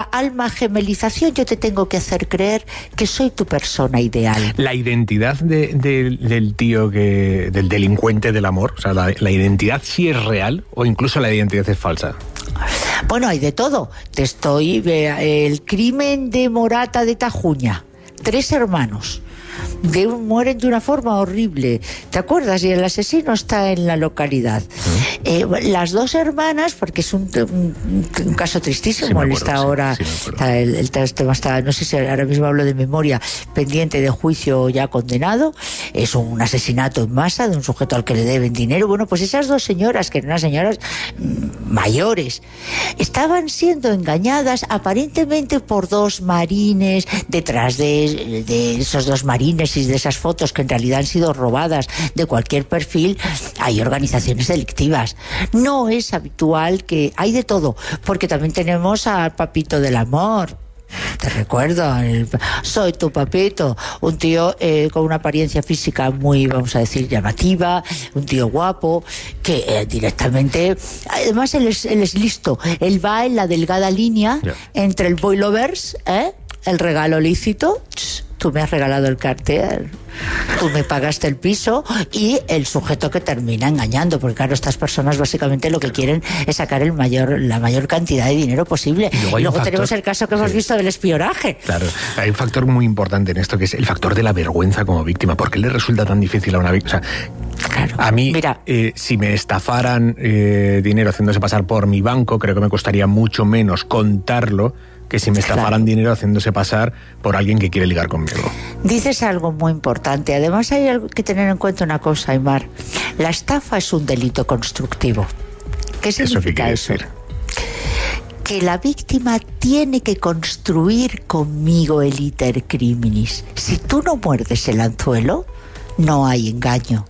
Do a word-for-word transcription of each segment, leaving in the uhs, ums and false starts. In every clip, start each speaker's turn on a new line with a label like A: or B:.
A: alma gemelización, yo te tengo que hacer creer que soy tu persona ideal.
B: La identidad de, de, del tío, que del delincuente del amor, o sea, la, la identidad sí es real o incluso la identidad es falsa.
A: Bueno, hay de todo. Te estoy... Eh, el crimen de Morata de Tajuña. Tres hermanos. De un, mueren de una forma horrible. ¿Te acuerdas? Y el asesino está en la localidad. ¿Mm? Eh, las dos hermanas, porque es un, un, un caso tristísimo, sí, él está sí, ahora, sí, está, el, el tema está, no sé si ahora mismo hablo de memoria, pendiente de juicio ya condenado. Es un asesinato en masa de un sujeto al que le deben dinero. Bueno, pues esas dos señoras, que eran unas señoras mmm, mayores, estaban siendo engañadas aparentemente por dos marines. Detrás de, de esos dos marines y de esas fotos que en realidad han sido robadas de cualquier perfil, hay organizaciones delictivas. No es habitual que... Hay de todo, porque también tenemos al papito del amor. Te recuerdo, el, soy tu papito, un tío eh, con una apariencia física muy, vamos a decir, llamativa, un tío guapo, que eh, directamente, además él es, él es listo, él va en la delgada línea yeah. entre el boy lovers, ¿eh? el regalo lícito, tú me has regalado el cartel, tú me pagaste el piso, y el sujeto que termina engañando, porque claro, estas personas básicamente lo que quieren es sacar el mayor, la mayor cantidad de dinero posible. Y luego, y luego factor, tenemos el caso que hemos sí. visto del espionaje.
B: Claro, hay un factor muy importante en esto, que es el factor de la vergüenza como víctima. ¿Por qué le resulta tan difícil a una víctima? O sea, claro, a mí, mira, eh, si me estafaran eh, dinero haciéndose pasar por mi banco, creo que me costaría mucho menos contarlo que si me estafaran claro. dinero haciéndose pasar por alguien que quiere ligar conmigo.
A: Dices algo muy importante. Además hay que tener en cuenta una cosa, Aimar. La estafa es un delito constructivo. ¿Qué significa eso? ¿Eso qué quiere decir? Que la víctima tiene que construir conmigo el iter criminis. Si tú no muerdes el anzuelo, no hay engaño.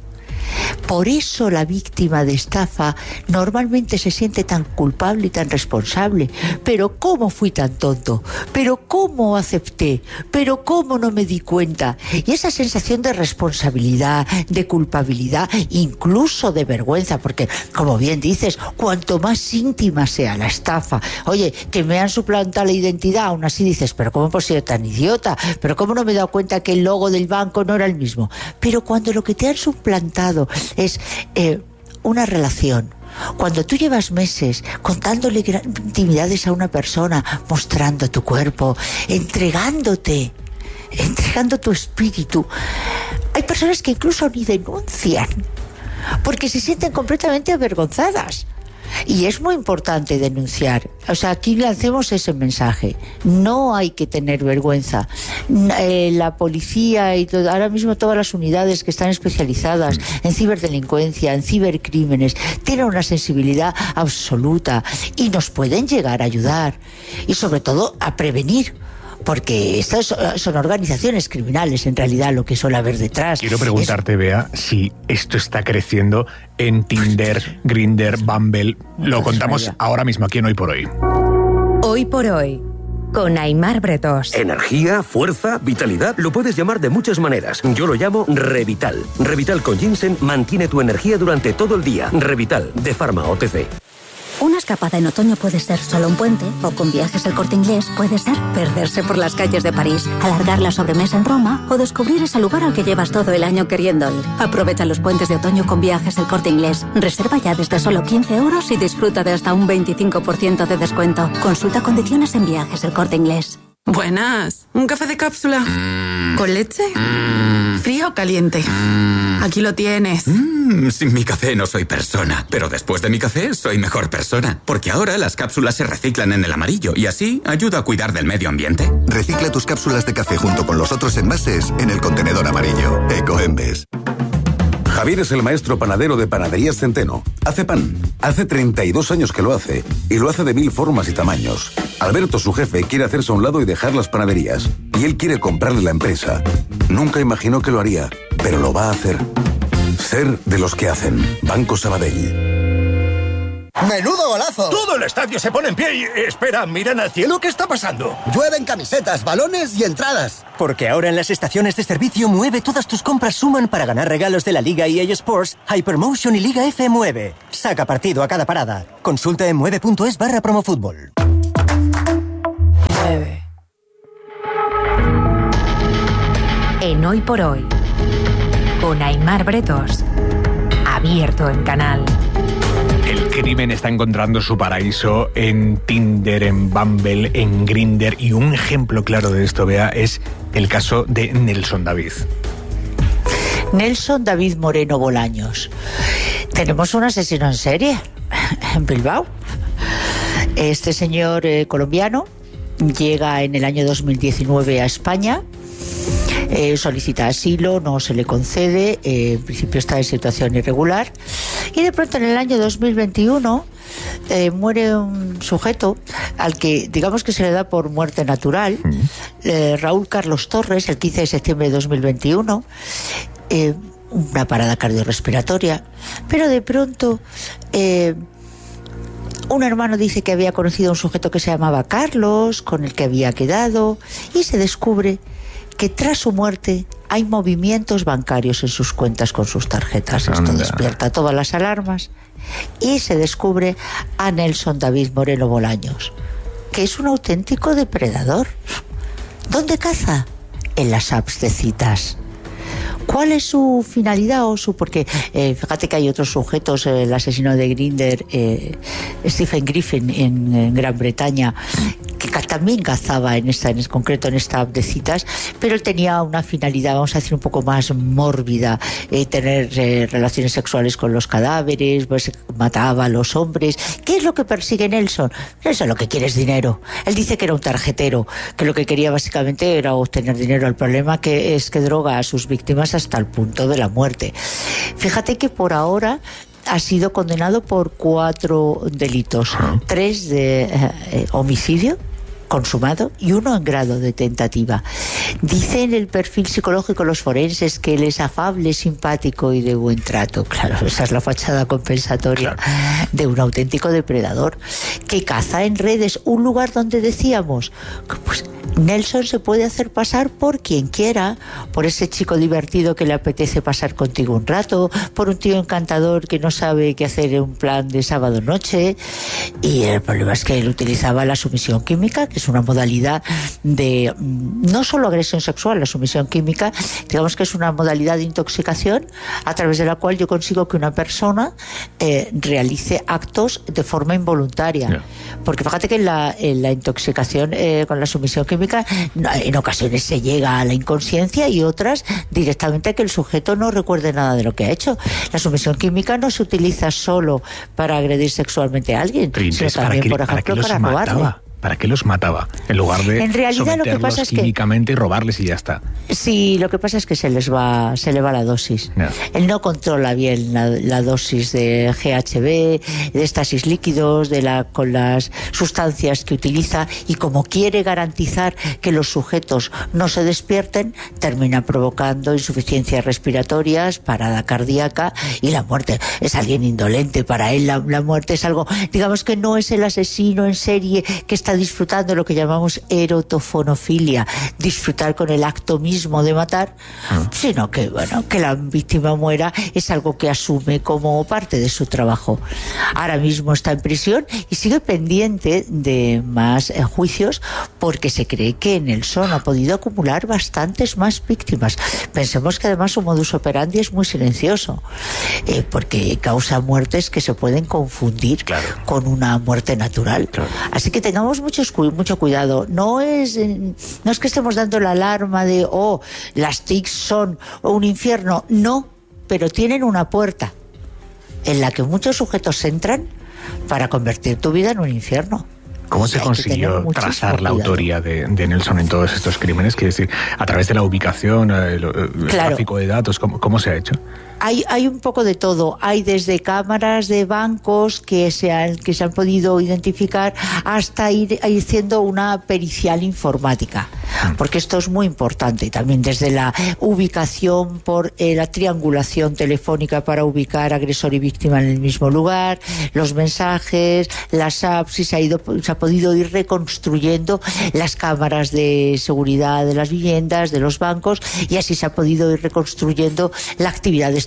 A: Por eso la víctima de estafa normalmente se siente tan culpable y tan responsable. Pero ¿cómo fui tan tonto? ¿Pero cómo acepté? ¿Pero cómo no me di cuenta? Y esa sensación de responsabilidad, de culpabilidad, incluso de vergüenza, porque, como bien dices, cuanto más íntima sea la estafa, oye, que me han suplantado la identidad, aún así dices, pero ¿cómo he sido tan idiota? ¿Pero cómo no me he dado cuenta que el logo del banco no era el mismo? Pero cuando lo que te han suplantado es eh, una relación, cuando tú llevas meses contándole intimidades a una persona, mostrando tu cuerpo, entregándote, entregando tu espíritu, hay personas que incluso ni denuncian porque se sienten completamente avergonzadas. Y es muy importante denunciar. O sea, aquí lancemos ese mensaje. No hay que tener vergüenza. Eh, la policía y todo, ahora mismo todas las unidades que están especializadas en ciberdelincuencia, en cibercrímenes, tienen una sensibilidad absoluta y nos pueden llegar a ayudar. Y sobre todo a prevenir. Porque estas son organizaciones criminales, en realidad, lo que suele haber detrás.
B: Quiero preguntarte, es... Bea, si esto está creciendo en Tinder, Grindr, Bumble. Lo contamos ahora mismo aquí en Hoy por Hoy.
C: Hoy por Hoy, con Aimar Bretós.
D: Energía, fuerza, vitalidad, lo puedes llamar de muchas maneras. Yo lo llamo Revital. Revital con ginseng mantiene tu energía durante todo el día. Revital, de Pharma O T C.
E: Una escapada en otoño puede ser solo un puente, o con Viajes El Corte Inglés puede ser perderse por las calles de París, alargar la sobremesa en Roma o descubrir ese lugar al que llevas todo el año queriendo ir. Aprovecha los puentes de otoño con Viajes El Corte Inglés. Reserva ya desde solo quince euros y disfruta de hasta un veinticinco por ciento de descuento. Consulta condiciones en Viajes El Corte Inglés.
F: Buenas. ¿Un café de cápsula? Mm. ¿Con leche? Mm. ¿Frío o caliente? Mm. Aquí lo tienes.
G: Mm. Sin mi café no soy persona, pero después de mi café soy mejor persona, porque ahora las cápsulas se reciclan en el amarillo y así ayuda a cuidar del medio ambiente.
H: Recicla tus cápsulas de café junto con los otros envases en el contenedor amarillo. Ecoembes.
I: Javier es el maestro panadero de Panaderías Centeno. Hace pan. Hace treinta y dos años que lo hace. Y lo hace de mil formas y tamaños. Alberto, su jefe, quiere hacerse a un lado y dejar las panaderías. Y él quiere comprarle la empresa. Nunca imaginó que lo haría, pero lo va a hacer. Ser de los que hacen. Banco Sabadell.
J: ¡Menudo golazo!
K: Todo el estadio se pone en pie y... Espera, miran al cielo, ¿qué está pasando?
J: Llueven camisetas, balones y entradas.
L: Porque ahora en las estaciones de servicio Mueve todas tus compras suman para ganar regalos de la Liga E A Sports, Hypermotion y Liga F Mueve. Saca partido a cada parada. Consulta en mueve punto es barra promofútbol.
C: Hoy por Hoy, con Aimar Bretos, abierto en Canal.
B: El crimen está encontrando su paraíso en Tinder, en Bumble, en Grindr, y un ejemplo claro de esto, Bea, es el caso de Nelson David.
A: Nelson David Moreno Bolaños. Tenemos un asesino en serie en Bilbao. Este señor eh, colombiano llega en el año dos mil diecinueve a España. Eh, solicita asilo, no se le concede, eh, en principio está en situación irregular, y de pronto en el año dos mil veintiuno eh, muere un sujeto al que digamos que se le da por muerte natural, mm. eh, Raúl Carlos Torres, el quince de septiembre de dos mil veintiuno, eh, una parada cardiorrespiratoria, pero de pronto eh, un hermano dice que había conocido a un sujeto que se llamaba Carlos, con el que había quedado, y se descubre que tras su muerte hay movimientos bancarios en sus cuentas con sus tarjetas. Esto despierta todas las alarmas y se descubre a Nelson David Moreno Bolaños, que es un auténtico depredador. ¿Dónde caza? En las apps de citas. ¿Cuál es su finalidad o su...? Porque eh, fíjate que hay otros sujetos, eh, el asesino de Grindr, eh, Stephen Griffin en, en Gran Bretaña, que también cazaba en esta, en concreto en esta app de citas, pero él tenía una finalidad, vamos a decir, un poco más mórbida, eh, tener eh, relaciones sexuales con los cadáveres, pues mataba a los hombres. ¿Qué es lo que persigue Nelson? Eso lo que quiere es dinero. Él dice que era un tarjetero, que lo que quería básicamente era obtener dinero. El problema que es que droga a sus víctimas hasta el punto de la muerte. Fíjate que por ahora ha sido condenado por cuatro delitos, uh-huh. tres de eh, homicidio consumado y uno en grado de tentativa. Dice en el perfil psicológico los forenses que él es afable, simpático y de buen trato. Claro, esa es la fachada compensatoria, claro, de un auténtico depredador que caza en redes, un lugar donde decíamos, pues Nelson se puede hacer pasar por quien quiera, por ese chico divertido que le apetece pasar contigo un rato, por un tío encantador que no sabe qué hacer en un plan de sábado noche. Y el problema es que él utilizaba la sumisión química, que es una modalidad de no solo agresión sexual. La sumisión química, digamos que es una modalidad de intoxicación a través de la cual yo consigo que una persona eh, realice actos de forma involuntaria. Yeah. Porque fíjate que en la, en la intoxicación eh, con la sumisión química en ocasiones se llega a la inconsciencia y otras directamente a que el sujeto no recuerde nada de lo que ha hecho. La sumisión química no se utiliza solo para agredir sexualmente a alguien, sino también, por ejemplo, para robarle.
B: ¿Para qué los mataba? En lugar de en realidad, someterlos lo que pasa es químicamente que, y robarles y ya está.
A: Sí, lo que pasa es que se les va, se le va la dosis. No. Él no controla bien la, la dosis de G H B, de éxtasis líquidos, de la, con las sustancias que utiliza, y como quiere garantizar que los sujetos no se despierten, termina provocando insuficiencias respiratorias, parada cardíaca y la muerte. Es alguien indolente. Para él la, la muerte es algo, digamos que no es el asesino en serie que está disfrutando lo que llamamos erotofonofilia, disfrutar con el acto mismo de matar, ah. sino que, bueno, que la víctima muera es algo que asume como parte de su trabajo. Ahora mismo está en prisión y sigue pendiente de más eh, juicios, porque se cree que Nelson ha podido acumular bastantes más víctimas. Pensemos que además su modus operandi es muy silencioso, eh, porque causa muertes que se pueden confundir claro. con una muerte natural. Claro. Así que tengamos Mucho, mucho cuidado. No es, no es que estemos dando la alarma de, oh, las T I Cs son un infierno. No, pero tienen una puerta en la que muchos sujetos entran para convertir tu vida en un infierno.
B: ¿Cómo se consiguió trazar la autoría de, de Nelson en todos estos crímenes? Quiero decir, a través de la ubicación, el, el claro. tráfico de datos, ¿cómo, cómo se ha hecho?
A: Hay, hay un poco de todo. Hay desde cámaras de bancos que se han, que se han podido identificar hasta ir haciendo una pericial informática, porque esto es muy importante. Y también desde la ubicación por eh, la triangulación telefónica para ubicar agresor y víctima en el mismo lugar, los mensajes, las apps, y se ha ido, se ha podido ir reconstruyendo las cámaras de seguridad de las viviendas, de los bancos, y así se ha podido ir reconstruyendo la actividad de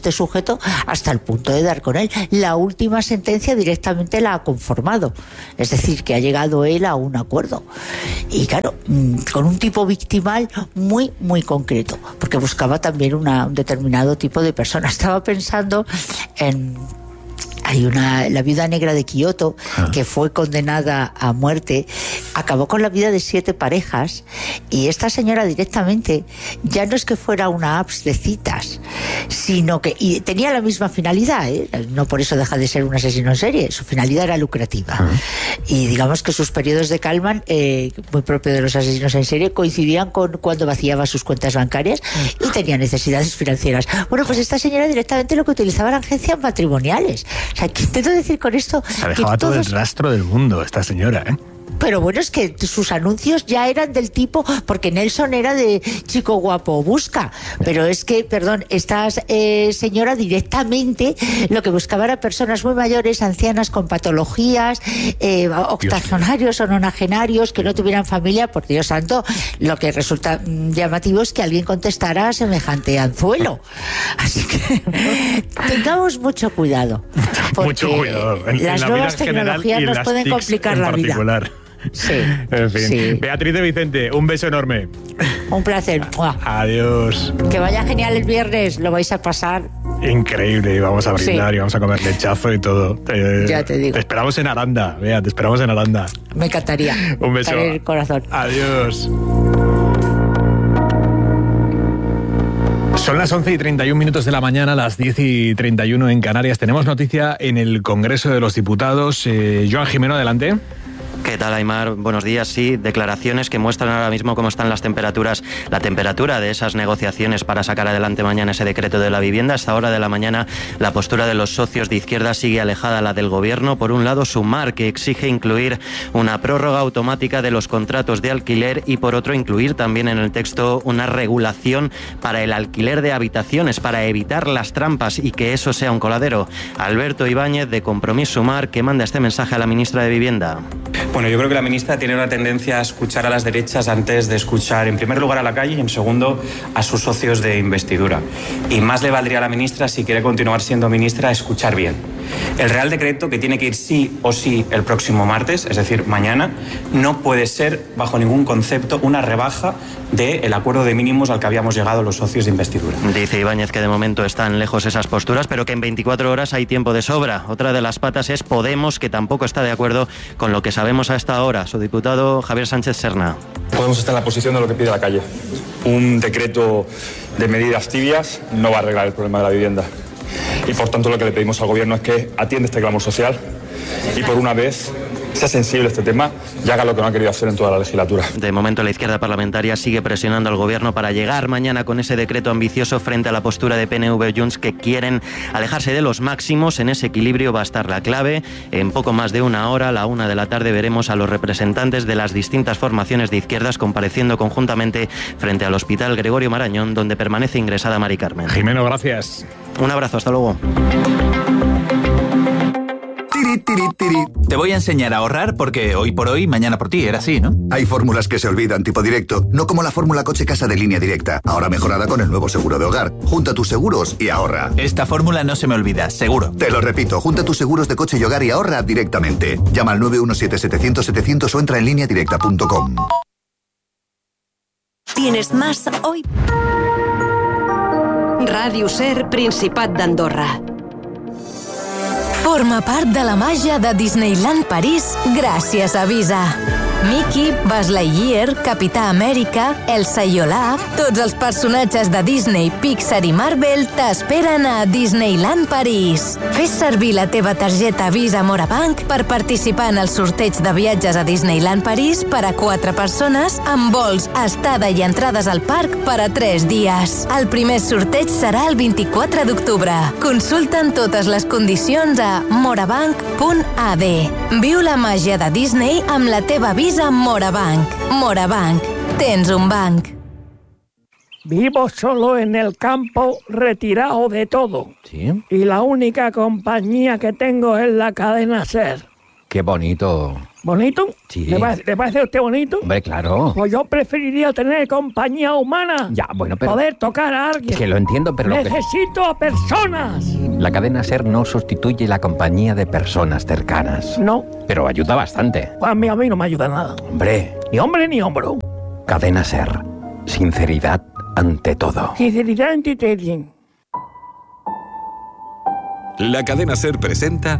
A: este sujeto hasta el punto de dar con él. La última sentencia directamente la ha conformado, es decir, que ha llegado él a un acuerdo. Y claro, con un tipo victimal muy, muy concreto, porque buscaba también una, un determinado tipo de persona. Estaba pensando en... Hay una, la viuda negra de Kioto, ah. que fue condenada a muerte, acabó con la vida de siete parejas, y esta señora directamente ya no es que fuera una apps de citas, sino que y tenía la misma finalidad, ¿eh? No por eso deja de ser un asesino en serie, su finalidad era lucrativa. Ah. Y digamos que sus periodos de calma, eh, muy propio de los asesinos en serie, coincidían con cuando vaciaba sus cuentas bancarias y tenía necesidades financieras. Bueno, pues esta señora directamente lo que utilizaba eran agencias matrimoniales. O sea, ¿qué intento decir con esto?
B: Se dejaba todo el rastro del mundo esta señora, ¿eh?
A: Pero bueno, es que sus anuncios ya eran del tipo, porque Nelson era de chico guapo busca, pero es que, perdón, esta eh, señora directamente lo que buscaba era personas muy mayores, ancianas con patologías, eh, octogenarios o nonagenarios que no tuvieran familia. Por Dios santo, lo que resulta llamativo es que alguien contestara a semejante anzuelo. Así que tengamos mucho cuidado, porque
B: mucho cuidado. En,
A: las
B: en
A: nuevas tecnologías nos pueden complicar la vida. Sí,
B: en fin.
A: Sí.
B: Beatriz de Vicente, un beso enorme.
A: Un placer.
B: Adiós.
A: Que vaya genial el viernes, lo vais a pasar
B: increíble. Vamos a brindar, sí, y vamos a comer lechazo y todo. Te,
A: ya te digo.
B: Te esperamos en Aranda, Bea, te esperamos en Aranda.
A: Me encantaría.
B: Un beso.
A: El corazón.
B: Adiós. Son las once y treinta y un minutos de la mañana, las diez y treinta y uno en Canarias. Tenemos noticia en el Congreso de los Diputados. Eh, Joan Jimeno, adelante.
M: ¿Qué tal, Aimar? Buenos días. Sí, declaraciones que muestran ahora mismo cómo están las temperaturas, la temperatura de esas negociaciones para sacar adelante mañana ese decreto de la vivienda. A esta hora de la mañana, la postura de los socios de izquierda sigue alejada a la del Gobierno. Por un lado, Sumar, que exige incluir una prórroga automática de los contratos de alquiler, y por otro, incluir también en el texto una regulación para el alquiler de habitaciones, para evitar las trampas y que eso sea un coladero. Alberto Ibáñez, de Compromís Sumar, que manda este mensaje a la ministra de Vivienda.
N: Bueno, yo creo que la ministra tiene una tendencia a escuchar a las derechas antes de escuchar, en primer lugar, a la calle y, en segundo, a sus socios de investidura. Y más le valdría a la ministra, si quiere continuar siendo ministra, escuchar bien. El Real Decreto, que tiene que ir sí o sí el próximo martes, es decir, mañana, no puede ser, bajo ningún concepto, una rebaja del acuerdo de mínimos al que habíamos llegado los socios de investidura.
M: Dice Ibáñez que de momento están lejos esas posturas, pero que en veinticuatro horas hay tiempo de sobra. Otra de las patas es Podemos, que tampoco está de acuerdo con lo que sabemos a esta hora. Su diputado Javier Sánchez Serna.
O: Podemos estar en la posición de lo que pide la calle. Un decreto de medidas tibias no va a arreglar el problema de la vivienda. Y por tanto lo que le pedimos al Gobierno es que atienda este clamor social y por una vez sea sensible a este tema y haga lo que no ha querido hacer en toda la legislatura.
M: De momento la izquierda parlamentaria sigue presionando al Gobierno para llegar mañana con ese decreto ambicioso frente a la postura de P N V y Junts, que quieren alejarse de los máximos. En ese equilibrio va a estar la clave. En poco más de una hora, a la una de la tarde, veremos a los representantes de las distintas formaciones de izquierdas compareciendo conjuntamente frente al Hospital Gregorio Marañón, donde permanece ingresada Mari Carmen.
B: Jimeno, gracias.
M: Un abrazo, hasta luego.
P: Te voy a enseñar a ahorrar porque hoy por hoy, mañana por ti, era así, ¿no?
H: Hay fórmulas que se olvidan, tipo directo, no como la fórmula coche-casa de Línea Directa, ahora mejorada con el nuevo seguro de hogar. Junta tus seguros y ahorra.
P: Esta fórmula no se me olvida, seguro.
H: Te lo repito, junta tus seguros de coche y hogar y ahorra directamente. Llama al nueve uno siete, setecientos, setecientos o entra en línea directa punto com.
Q: Tienes más hoy. Ràdio Ser, Principat d'Andorra. Forma part de la màgia de Disneyland París gràcies a Visa. Mickey, Buzz Lightyear, Capità Amèrica, Elsa i Olaf, tots els personatges de Disney, Pixar i Marvel t'esperen a Disneyland París. Fes servir la teva targeta Visa Morabank per participar en el sorteig de viatges a Disneyland París per a quatre persones amb vols, estada i entrades al parc per a tres dies. El primer sorteig serà el vint-i-quatre d'octubre. Consulta'n totes les condicions a morabank punt a d. Viu la màgia de Disney amb la teva Visa Morabank. Morabank. Tens un banc.
R: Vivo solo en el campo, retirado de todo.
S: ¿Sí?
R: Y la única compañía que tengo es la cadena SER.
S: Qué bonito.
R: ¿Bonito?
S: Sí.
R: ¿Le parece, ¿Le parece a usted bonito?
S: Hombre, claro.
R: Pues yo preferiría tener compañía humana.
S: Ya, bueno, pero...
R: Poder tocar a alguien.
S: Que lo entiendo, pero...
R: Necesito
S: lo que...
R: a personas.
S: La cadena SER no sustituye la compañía de personas cercanas.
R: No.
S: Pero ayuda bastante.
R: Pues a mí, a mí no me ayuda nada.
S: Hombre.
R: Ni hombre ni hombro.
S: Cadena SER. Sinceridad ante todo.
R: Sinceridad ante todo.
T: La cadena SER presenta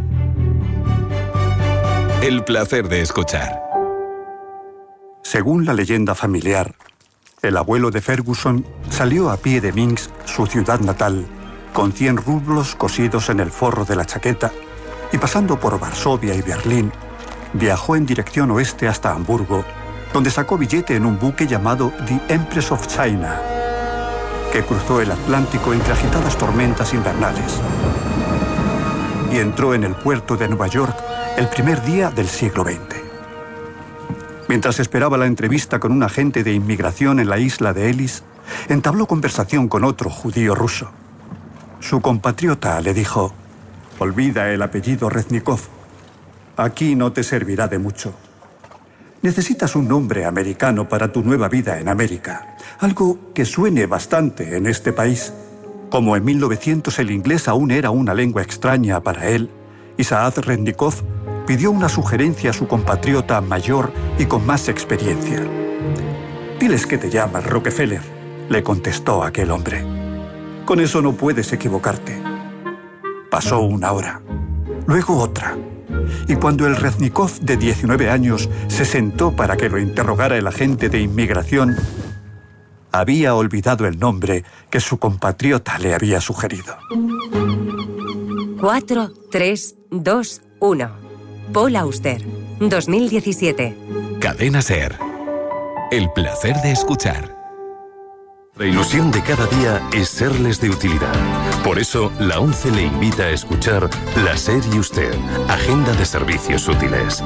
T: El placer de escuchar.
U: Según la leyenda familiar, el abuelo de Ferguson salió a pie de Minsk, su ciudad natal, con cien rublos cosidos en el forro de la chaqueta y pasando por Varsovia y Berlín, viajó en dirección oeste hasta Hamburgo, donde sacó billete en un buque llamado The Empress of China, que cruzó el Atlántico entre agitadas tormentas invernales y entró en el puerto de Nueva York el primer día del siglo veinte. Mientras esperaba la entrevista con un agente de inmigración en la isla de Ellis, entabló conversación con otro judío ruso. Su compatriota le dijo: «Olvida el apellido Reznikov. Aquí no te servirá de mucho. Necesitas un nombre americano para tu nueva vida en América. Algo que suene bastante en este país». Como en mil novecientos el inglés aún era una lengua extraña para él, Isaac Reznikov pidió una sugerencia a su compatriota mayor y con más experiencia. «Diles que te llamas Rockefeller», le contestó aquel hombre. «Con eso no puedes equivocarte». Pasó una hora, luego otra, y cuando el Reznikov de diecinueve años se sentó para que lo interrogara el agente de inmigración, había olvidado el nombre que su compatriota le había sugerido.
V: cuatro, tres, dos, uno. Paul Auster, dos mil diecisiete.
T: Cadena SER. El placer de escuchar. La ilusión de cada día es serles de utilidad. Por eso, la ONCE le invita a escuchar La SER y Usted, Agenda de Servicios Útiles.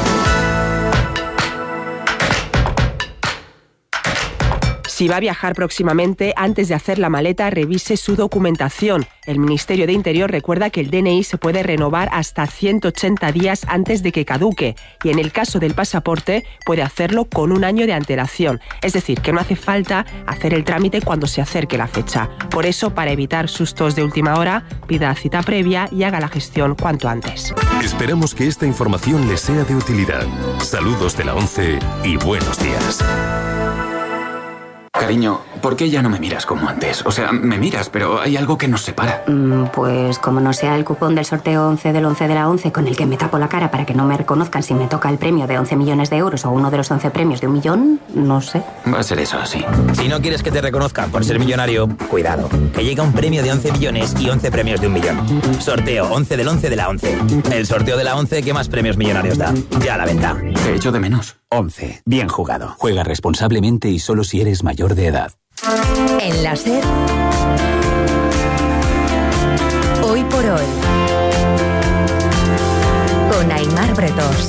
W: Si va a viajar próximamente, antes de hacer la maleta, revise su documentación. El Ministerio de Interior recuerda que el D N I se puede renovar hasta ciento ochenta días antes de que caduque y en el caso del pasaporte puede hacerlo con un año de antelación. Es decir, que no hace falta hacer el trámite cuando se acerque la fecha. Por eso, para evitar sustos de última hora, pida cita previa y haga la gestión cuanto antes.
T: Esperamos que esta información les sea de utilidad. Saludos de la ONCE y buenos días.
G: Cariño, ¿por qué ya no me miras como antes? O sea, me miras, pero hay algo que nos separa.
V: Mm, pues como no sea el cupón del sorteo once del once de la once con el que me tapo la cara para que no me reconozcan si me toca el premio de once millones de euros o uno de los once premios de un millón, no sé.
G: Va a ser eso, sí.
X: Si no quieres que te reconozcan por ser millonario, cuidado, que llega un premio de once millones y once premios de un millón. Sorteo once del once de la once. El sorteo de la once que más premios millonarios da. Ya a la venta.
G: Te echo de menos.
Y: once. Bien jugado. Juega responsablemente y solo si eres mayor de edad.
Q: En la SER, Hoy por Hoy, con Aimar Bretos.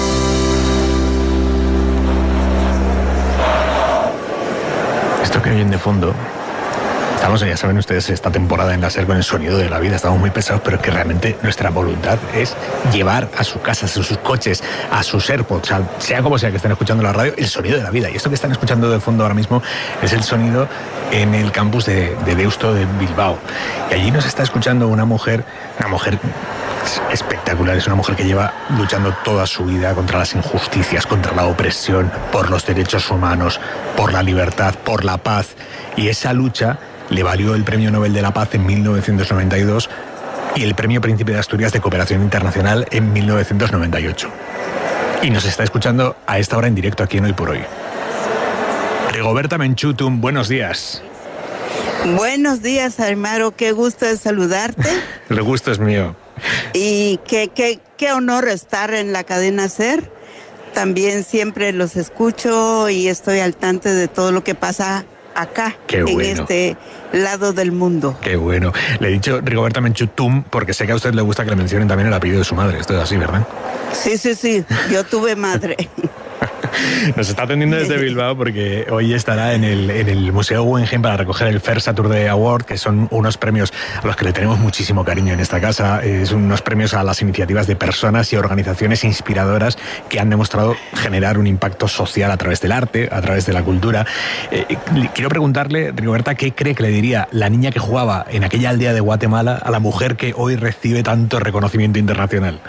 B: Esto que oyen de fondo, estamos, ya saben ustedes, esta temporada en la SER con el sonido de la vida, estamos muy pesados, pero es que realmente nuestra voluntad es llevar a su casa, a sus coches, a sus AirPods, a, sea como sea que estén escuchando la radio, el sonido de la vida. Y esto que están escuchando de fondo ahora mismo es el sonido en el campus de, de Deusto de Bilbao. Y allí nos está escuchando una mujer, una mujer espectacular, es una mujer que lleva luchando toda su vida contra las injusticias, contra la opresión, por los derechos humanos, por la libertad, por la paz. Y esa lucha le valió el Premio Nobel de la Paz en mil novecientos noventa y dos y el Premio Príncipe de Asturias de Cooperación Internacional en mil novecientos noventa y ocho. Y nos está escuchando a esta hora en directo aquí en Hoy por Hoy. Rigoberta Menchutum, buenos días.
Z: Buenos días, Aimaro, qué gusto de saludarte.
B: El gusto es mío.
Z: Y qué, qué, qué honor estar en la cadena SER. También siempre los escucho y estoy al tanto de todo lo que pasa acá,
B: Qué
Z: en
B: bueno.
Z: este lado del mundo.
B: Qué bueno. Le he dicho Rigoberta Menchutum porque sé que a usted le gusta que le mencionen también el apellido de su madre. Esto es así, ¿verdad?
Z: Sí, sí, sí, yo tuve madre.
B: Nos está atendiendo desde Bilbao porque hoy estará en el, en el Museo Guggenheim para recoger el First Saturday Award, que son unos premios a los que le tenemos muchísimo cariño en esta casa. Es unos premios a las iniciativas de personas y organizaciones inspiradoras que han demostrado generar un impacto social a través del arte, a través de la cultura. Eh, quiero preguntarle, Rigoberta, ¿qué cree que le diría la niña que jugaba en aquella aldea de Guatemala a la mujer que hoy recibe tanto reconocimiento internacional?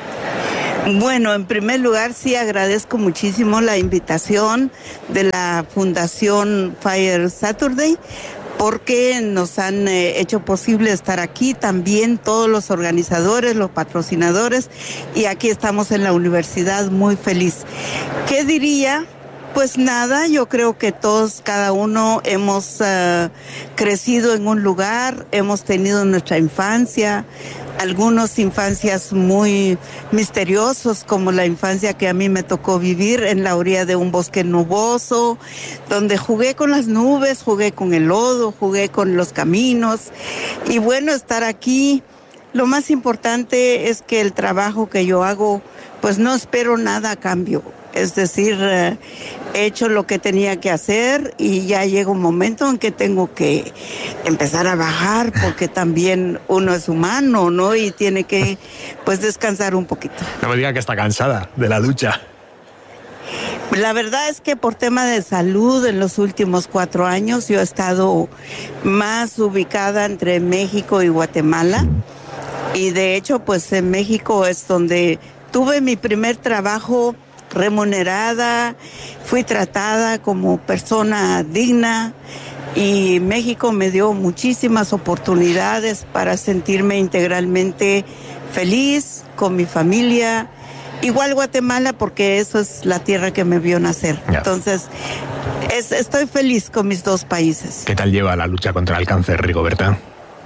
Z: Bueno, en primer lugar sí agradezco muchísimo la invitación de la Fundación Fire Saturday, porque nos han eh, hecho posible estar aquí, también todos los organizadores, los patrocinadores, y aquí estamos en la universidad muy feliz. ¿Qué diría? Pues nada, yo creo que todos, cada uno hemos uh, crecido en un lugar, hemos tenido nuestra infancia, algunos infancias muy misteriosos, como la infancia que a mí me tocó vivir en la orilla de un bosque nuboso, donde jugué con las nubes, jugué con el lodo, jugué con los caminos, y bueno, estar aquí, lo más importante es que el trabajo que yo hago, pues no espero nada a cambio. Es decir, eh, he hecho lo que tenía que hacer y ya llega un momento en que tengo que empezar a bajar, porque también uno es humano, ¿no? Y tiene que, pues, descansar un poquito.
B: No me diga que está cansada de la lucha.
Z: La verdad es que por tema de salud en los últimos cuatro años yo he estado más ubicada entre México y Guatemala. Y de hecho, pues en México es donde tuve mi primer trabajo remunerada, fui tratada como persona digna y México me dio muchísimas oportunidades para sentirme integralmente feliz con mi familia. Igual Guatemala, porque eso es la tierra que me vio nacer. Yeah. Entonces, es, estoy feliz con mis dos países.
B: ¿Qué tal lleva la lucha contra el cáncer, Rigoberta?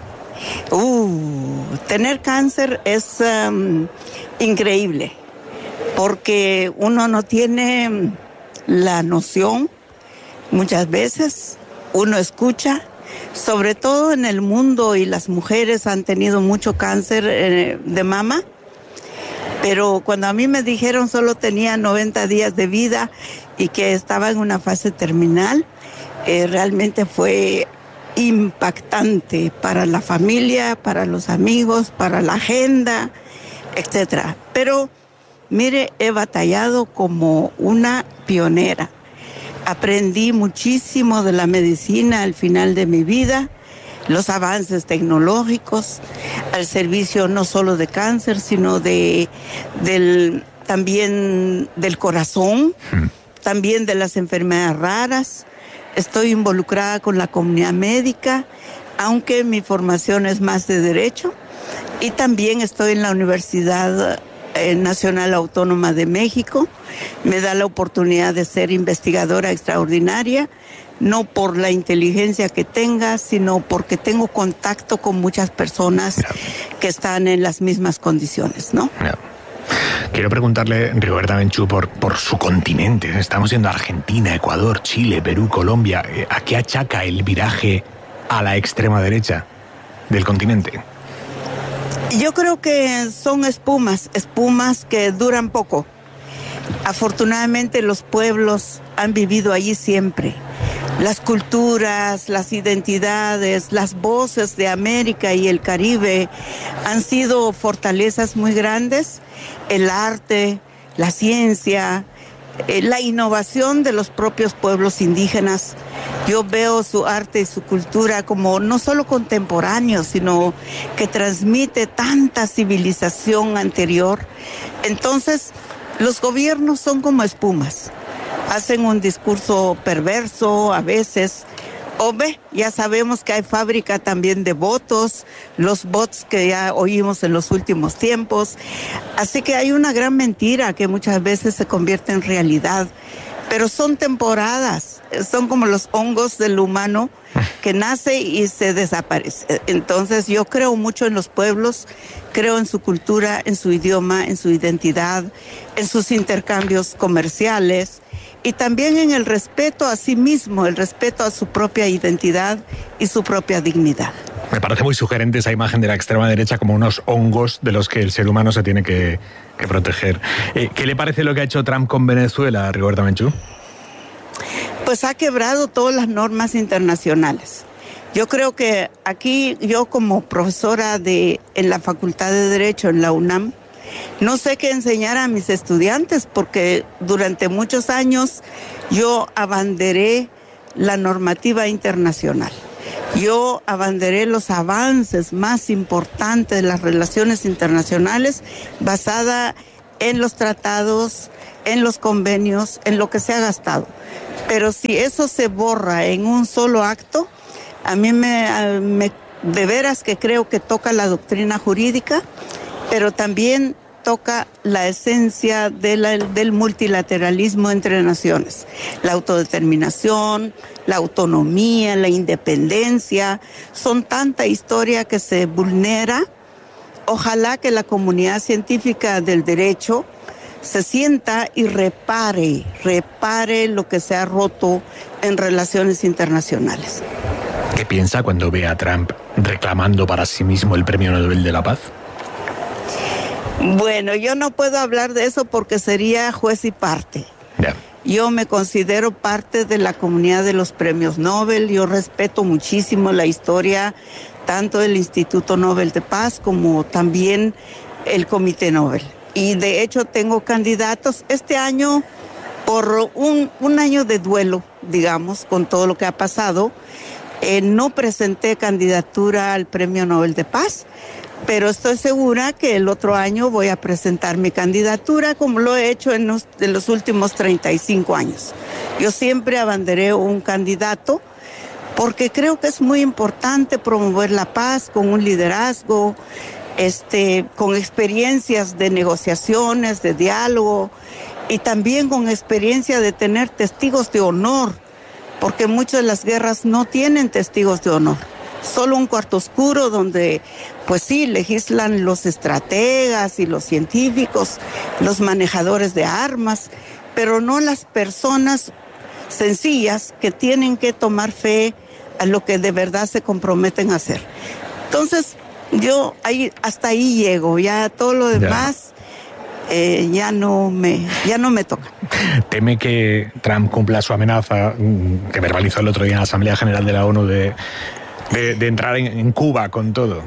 Z: Uh, tener cáncer es um, increíble, porque uno no tiene la noción, muchas veces uno escucha, sobre todo en el mundo, y las mujeres han tenido mucho cáncer eh, de mama, pero cuando a mí me dijeron solo tenía noventa días de vida y que estaba en una fase terminal, eh, realmente fue impactante para la familia, para los amigos, para la agenda, etcétera. Pero mire, he batallado como una pionera. Aprendí muchísimo de la medicina al final de mi vida, los avances tecnológicos, al servicio no solo de cáncer, sino de del, también del corazón, hmm. también de las enfermedades raras. Estoy involucrada con la comunidad médica, aunque mi formación es más de derecho, y también estoy en la Universidad Nacional Autónoma de México. Me da la oportunidad de ser investigadora extraordinaria, no por la inteligencia que tenga, sino porque tengo contacto con muchas personas yeah. que están en las mismas condiciones, ¿no?
B: Yeah. Quiero preguntarle, Rigoberta Benchú, por, por su continente. Estamos yendo a Argentina, Ecuador, Chile, Perú, Colombia. ¿A qué achaca el viraje a la extrema derecha del continente?
Z: Yo creo que son espumas, espumas que duran poco. Afortunadamente los pueblos han vivido allí siempre. Las culturas, las identidades, las voces de América y el Caribe han sido fortalezas muy grandes. El arte, la ciencia, eh, la innovación de los propios pueblos indígenas. Yo veo su arte y su cultura como no solo contemporáneo, sino que transmite tanta civilización anterior. Entonces, los gobiernos son como espumas. Hacen un discurso perverso a veces. O ve, ya sabemos que hay fábrica también de votos, los bots que ya oímos en los últimos tiempos. Así que hay una gran mentira que muchas veces se convierte en realidad. Pero son temporadas, son como los hongos del humano que nace y se desaparece. Entonces yo creo mucho en los pueblos, creo en su cultura, en su idioma, en su identidad, en sus intercambios comerciales y también en el respeto a sí mismo, el respeto a su propia identidad y su propia dignidad.
B: Me parece muy sugerente esa imagen de la extrema derecha como unos hongos de los que el ser humano se tiene que, que proteger. Eh, ¿Qué le parece lo que ha hecho Trump con Venezuela, Rigoberta Menchú?
Z: Pues ha quebrado todas las normas internacionales. Yo creo que aquí, yo como profesora de, en la Facultad de Derecho en la UNAM, no sé qué enseñar a mis estudiantes porque durante muchos años yo abanderé la normativa internacional. Yo abanderé los avances más importantes de las relaciones internacionales basada en los tratados, en los convenios, en lo que se ha gastado. Pero si eso se borra en un solo acto, a mí me, me de veras que creo que toca la doctrina jurídica, pero también toca la esencia de la, del multilateralismo entre naciones. La autodeterminación, la autonomía, la independencia, son tanta historia que se vulnera. Ojalá que la comunidad científica del derecho se sienta y repare, repare lo que se ha roto en relaciones internacionales.
B: ¿Qué piensa cuando ve a Trump reclamando para sí mismo el Premio Nobel de la Paz?
Z: Bueno, yo no puedo hablar de eso porque sería juez y parte.
B: Yeah.
Z: Yo me considero parte de la comunidad de los premios Nobel. Yo respeto muchísimo la historia tanto del Instituto Nobel de Paz como también el Comité Nobel. Y de hecho tengo candidatos este año por un, un año de duelo, digamos, con todo lo que ha pasado. Eh, no presenté candidatura al Premio Nobel de Paz, pero estoy segura que el otro año voy a presentar mi candidatura como lo he hecho en los, en los últimos treinta y cinco años. Yo siempre abanderé un candidato porque creo que es muy importante promover la paz con un liderazgo, este, con experiencias de negociaciones, de diálogo y también con experiencia de tener testigos de honor, porque muchas de las guerras no tienen testigos de honor. Solo un cuarto oscuro donde, pues sí, legislan los estrategas y los científicos, los manejadores de armas, pero no las personas sencillas que tienen que tomar fe a lo que de verdad se comprometen a hacer. Entonces, yo ahí, hasta ahí llego, ya todo lo demás eh, ya no me, ya no me toca.
B: ¿Teme que Trump cumpla su amenaza que verbalizó el otro día en la Asamblea General de la ONU de De, de entrar en, en Cuba con todo?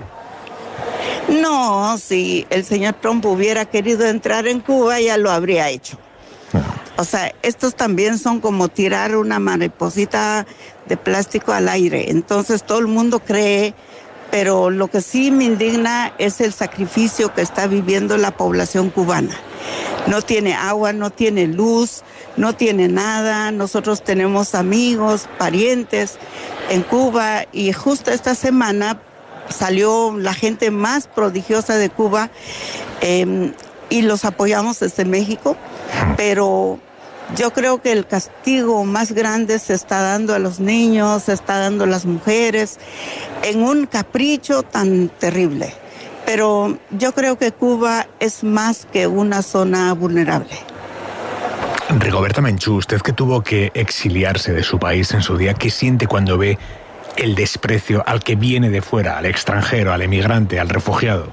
Z: No, si el señor Trump hubiera querido entrar en Cuba, ya lo habría hecho. No. O sea, estos también son como tirar una mariposita de plástico al aire. Entonces todo el mundo cree, pero lo que sí me indigna es el sacrificio que está viviendo la población cubana. No tiene agua, no tiene luz, no tiene nada. Nosotros tenemos amigos, parientes en Cuba y justo esta semana salió la gente más prodigiosa de Cuba eh, y los apoyamos desde México, pero yo creo que el castigo más grande se está dando a los niños, se está dando a las mujeres en un capricho tan terrible. Pero yo creo que Cuba es más que una zona vulnerable.
B: Rigoberta Menchú, usted que tuvo que exiliarse de su país en su día, ¿qué siente cuando ve el desprecio al que viene de fuera, al extranjero, al emigrante, al refugiado?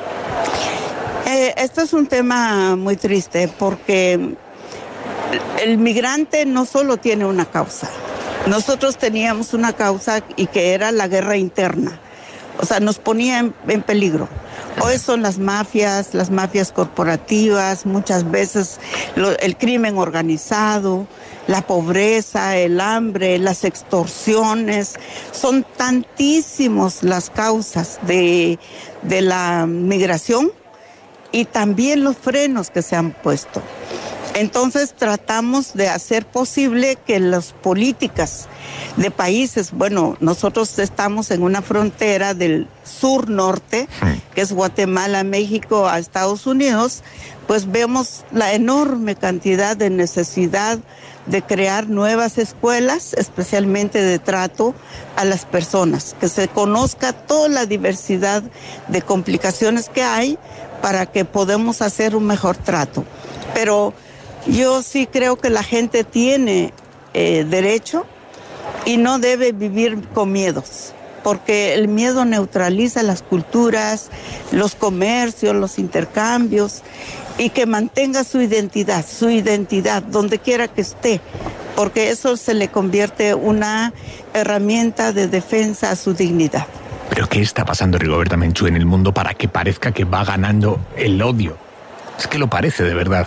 Z: Eh, esto es un tema muy triste porque el migrante no solo tiene una causa. Nosotros teníamos una causa y que era la guerra interna. O sea, nos ponía en, en peligro. Hoy son las mafias, las mafias corporativas, muchas veces lo, el crimen organizado, la pobreza, el hambre, las extorsiones. Son tantísimos las causas de, de la migración y también los frenos que se han puesto. Entonces tratamos de hacer posible que las políticas de países, bueno, nosotros estamos en una frontera del sur-norte, que es Guatemala, México, a Estados Unidos, pues vemos la enorme cantidad de necesidad de crear nuevas escuelas, especialmente de trato a las personas, que se conozca toda la diversidad de complicaciones que hay para que podamos hacer un mejor trato. Pero yo sí creo que la gente tiene eh, derecho y no debe vivir con miedos. porque el miedo neutraliza las culturas, los comercios, los intercambios, y que mantenga su identidad, su identidad, donde quiera que esté, porque eso se le convierte una herramienta de defensa a su dignidad.
B: ¿Pero qué está pasando, Rigoberta Menchú, en el mundo para que parezca que va ganando el odio? Es que lo parece, de verdad.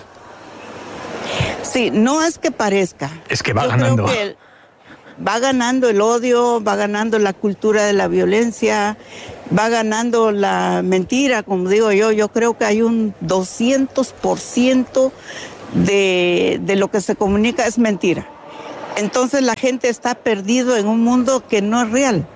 Z: Sí, no es que parezca.
B: Es que va
Z: Yo
B: ganando.
Z: Creo que el, va ganando el odio, va ganando la cultura de la violencia, va ganando la mentira, como digo yo. Yo creo que hay un doscientos por ciento de, de lo que se comunica es mentira. Entonces la gente está perdido en un mundo que no es real.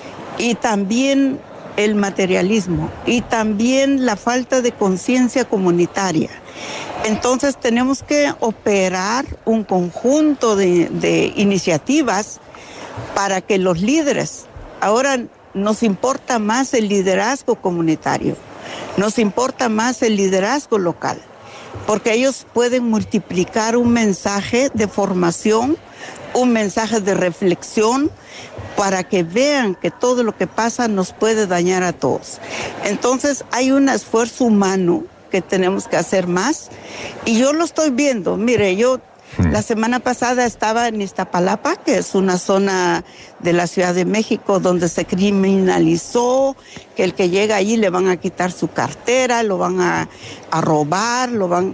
Z: Y también el materialismo, y también la falta de conciencia comunitaria. Entonces tenemos que operar un conjunto de, de iniciativas para que los líderes, ahora nos importa más el liderazgo comunitario, nos importa más el liderazgo local, porque ellos pueden multiplicar un mensaje de formación, un mensaje de reflexión, para que vean que todo lo que pasa nos puede dañar a todos. Entonces hay un esfuerzo humano que tenemos que hacer más, y yo lo estoy viendo. Mire, yo hmm. la semana pasada estaba en Iztapalapa, que es una zona de la Ciudad de México donde se criminalizó que el que llega allí le van a quitar su cartera, lo van a, a robar, lo van...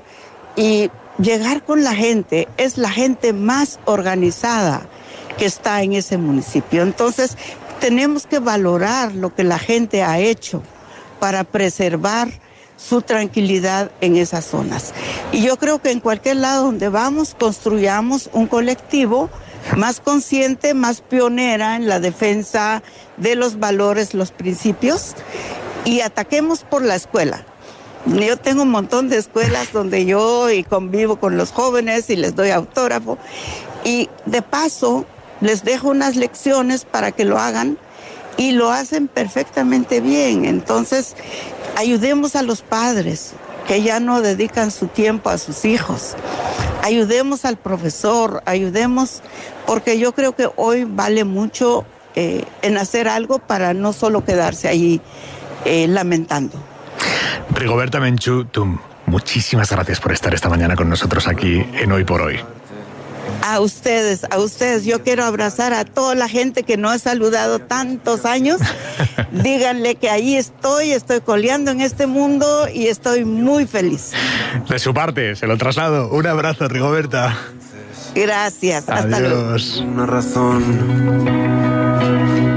Z: Y llegar con la gente, es la gente más organizada que está en ese municipio. Entonces tenemos que valorar lo que la gente ha hecho para preservar su tranquilidad en esas zonas. Y yo creo que en cualquier lado donde vamos, construyamos un colectivo más consciente, más pionera en la defensa de los valores, los principios, y ataquemos por la escuela. Yo tengo un montón de escuelas donde yo y convivo con los jóvenes y les doy autógrafo, y de paso les dejo unas lecciones para que lo hagan, y lo hacen perfectamente bien. Entonces, ayudemos a los padres que ya no dedican su tiempo a sus hijos. Ayudemos al profesor, ayudemos, porque yo creo que hoy vale mucho eh, en hacer algo para no solo quedarse ahí eh, lamentando.
B: Rigoberta Menchú Tum, muchísimas gracias por estar esta mañana con nosotros aquí en Hoy por Hoy.
Z: A ustedes, a ustedes, yo quiero abrazar a toda la gente que no he saludado tantos años. Díganle que ahí estoy, estoy coleando en este mundo y estoy muy feliz.
B: De su parte, se lo traslado. Un abrazo, Rigoberta.
Z: Gracias, hasta
B: Adiós.
Z: luego.
D: Una razón.